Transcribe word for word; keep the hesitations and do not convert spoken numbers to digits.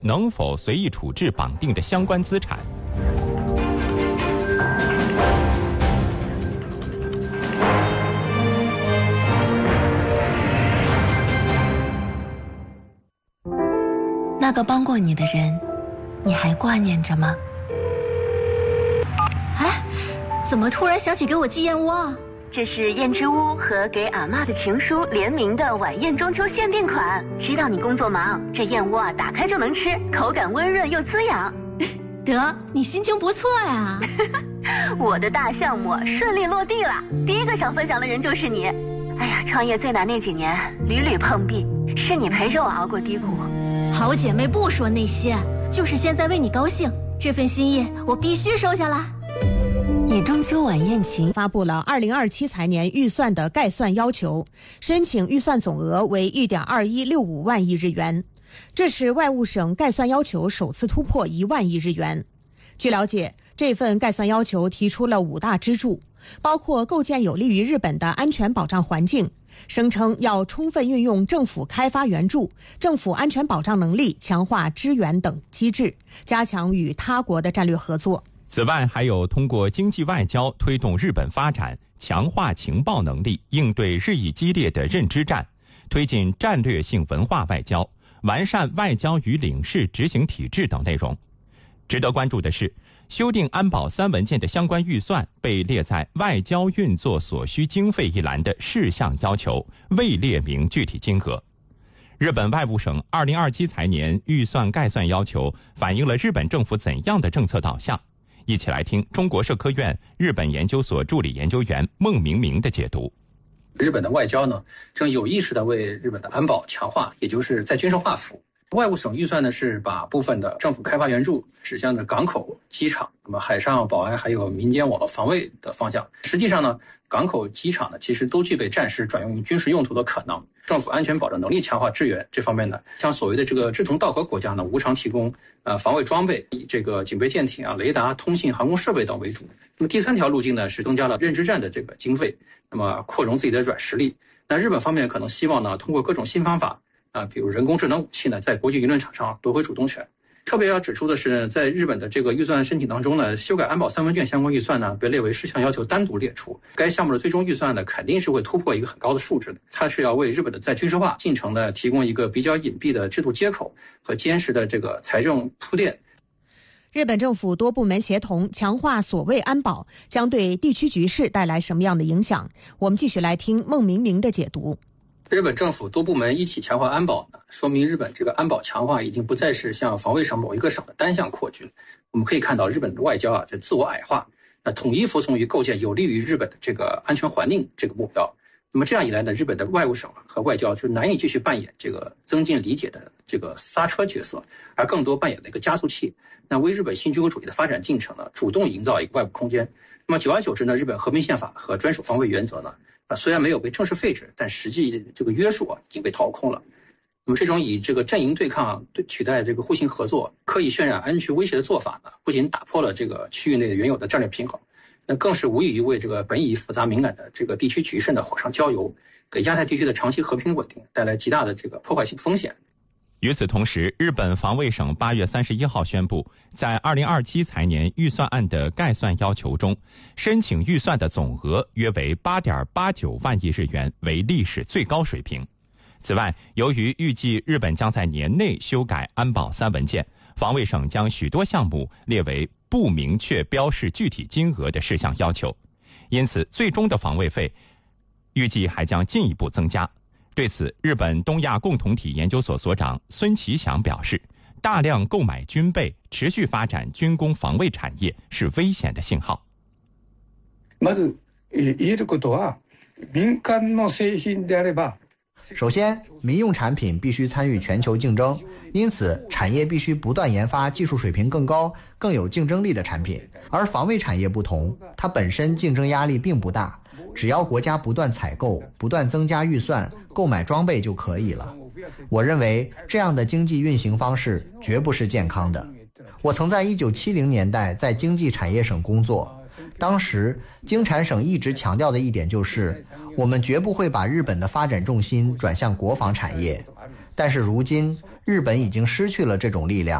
能否随意处置绑定的相关资产。 那个帮过你的人，你还挂念着吗？ 哎，怎么突然想起给我寄燕窝啊？这是燕之屋和给阿嬷的情书联名的晚宴中秋限定款。知道你工作忙，这燕窝啊打开就能吃，口感温润又滋养。 得，你心情不错呀。 我的大项目顺利落地了，第一个想分享的人就是你。哎呀，创业最难那几年屡屡碰壁，是你陪着我熬过低谷。 好姐妹不说那些，就是现在为你高兴，这份心意我必须收下了。 以中秋晚宴情发布了二零二七财年预算的概算要求，申请预算总额为 一点二一六五万亿日元，这是外务省概算要求首次突破一万亿日元。据了解，这份概算要求提出了五大支柱，包括构建有利于日本的安全保障环境，声称要充分运用政府开发援助、政府安全保障能力，强化支援等机制，加强与他国的战略合作。 此外，还有通过经济外交推动日本发展，强化情报能力，应对日益激烈的认知战，推进战略性文化外交，完善外交与领事执行体制等内容。值得关注的是，修订安保三文件的相关预算被列在外交运作所需经费一栏的事项要求，未列明具体金额。日本外务省二零二七财年预算概算要求反映了日本政府怎样的政策导向？一起来听中国社科院日本研究所助理研究员孟明明的解读。 日本的外交呢，正有意识地为日本的安保强化，也就是在军事化服务。外务省预算呢是把部分的政府开发援助指向的港口、机场，那么海上保安还有民间网络防卫的方向。实际上呢，港口、机场呢其实都具备战时转用于军事用途的可能。政府安全保障能力强化支援这方面呢，像所谓的这个志同道合国家呢，无偿提供呃防卫装备，以这个警备舰艇啊、雷达、通信、航空设备等为主。那么第三条路径呢是增加了认知战的这个经费，那么扩容自己的软实力。那日本方面可能希望呢，通过各种新方法啊，比如人工智能武器呢，在国际舆论场上夺回主动权。特别要指出的是，在日本的这个预算申请当中呢，修改安保三文件相关预算呢，被列为事项要求单独列出。该项目的最终预算呢，肯定是会突破一个很高的数值的。它是要为日本的在军事化进程呢，提供一个比较隐蔽的制度接口和坚实的这个财政铺垫。 日本政府多部门协同强化所谓安保，将对地区局势带来什么样的影响？我们继续来听孟明明的解读。 日本政府多部门一起强化安保呢，说明日本这个安保强化已经不再是向防卫省某一个省的单项扩军。我们可以看到，日本的外交啊在自我矮化，那统一服从于构建有利于日本的这个安全环境这个目标。那么这样一来呢，日本的外务省和外交就难以继续扮演这个增进理解的这个刹车角色，而更多扮演了一个加速器，那为日本新军国主义的发展进程呢，主动营造一个外部空间。那么久而久之呢，日本和平宪法和专属防卫原则呢，啊，虽然没有被正式废止，但实际这个约束啊已经被掏空了。那么这种以这个阵营对抗对取代这个互信合作、刻意渲染安全威胁的做法呢，不仅打破了这个区域内原有的战略平衡，那更是无异于为这个本已复杂敏感的这个地区局势呢火上浇油，给亚太地区的长期和平稳定带来极大的这个破坏性风险。 与此同时，日本防卫省八月三十一号宣布，在二零二七财年预算案的概算要求中，申请预算的总额约为八点八九万亿日元，为历史最高水平。此外，由于预计日本将在年内修改安保三文件，防卫省将许多项目列为不明确标示具体金额的事项要求，因此最终的防卫费预计还将进一步增加。对此，日本东亚共同体研究所所长孙其祥表示，大量购买军备、持续发展军工防卫产业是危险的信号。 まず言えることは、民間の製品であれば。 首先，民用产品必须参与全球竞争，因此产业必须不断研发技术水平更高、更有竞争力的产品。而防卫产业不同，它本身竞争压力并不大，只要国家不断采购、不断增加预算、购买装备就可以了。我认为这样的经济运行方式绝不是健康的。我曾在一九七零年代在经济产业省工作，当时经产省一直强调的一点就是，我们绝不会把日本的发展重心转向国防产业。但是如今， 日本已经失去了这种力量。